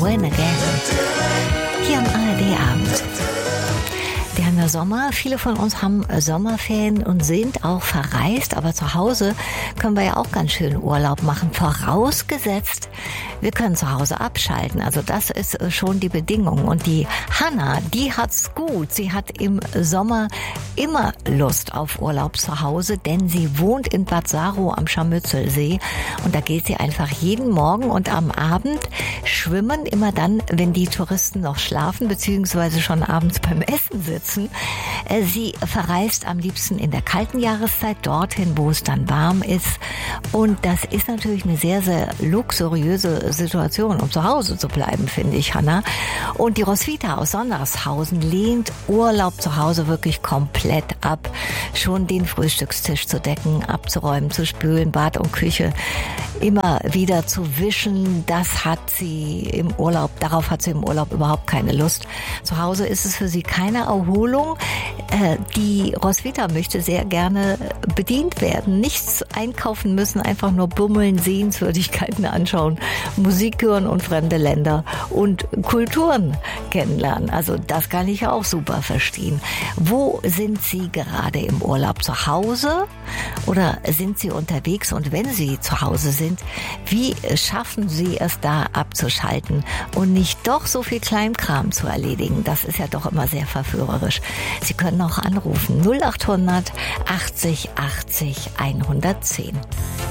When Again. Hier am ARD-Abend. Wir haben ja Sommer, viele von uns haben Sommerferien und sind auch verreist, aber zu Hause können wir ja auch ganz schön Urlaub machen, vorausgesetzt, wir können zu Hause abschalten. Also das ist schon die Bedingung. Und die Hanna, die hat's gut. Sie hat im Sommer immer Lust auf Urlaub zu Hause, denn sie wohnt in Bad Saro am Scharmützelsee. Und da geht sie einfach jeden Morgen und am Abend schwimmen, immer dann, wenn die Touristen noch schlafen, beziehungsweise schon abends beim Essen sitzen. Sie verreist am liebsten in der kalten Jahreszeit dorthin, wo es dann warm ist. Und das ist natürlich eine sehr, sehr luxuriöse Situation, um zu Hause zu bleiben, finde ich, Hanna. Und die Roswitha aus Sondershausen lehnt Urlaub zu Hause wirklich komplett ab. Schon den Frühstückstisch zu decken, abzuräumen, zu spülen, Bad und Küche immer wieder zu wischen, das hat sie im Urlaub, darauf hat sie im Urlaub überhaupt keine Lust. Zu Hause ist es für sie keine Erholung. Die Roswitha möchte sehr gerne bedient werden, nichts einkaufen müssen, einfach nur bummeln, Sehenswürdigkeiten anschauen, Musik hören und fremde Länder und Kulturen kennenlernen. Also das kann ich auch super verstehen. Wo sind Sie gerade im Urlaub? Zu Hause oder sind Sie unterwegs? Und wenn Sie zu Hause sind, wie schaffen Sie es da abzuschalten und nicht doch so viel Kleinkram zu erledigen? Das ist ja doch immer sehr verführerisch. Sie können auch anrufen 0800 80 80 110.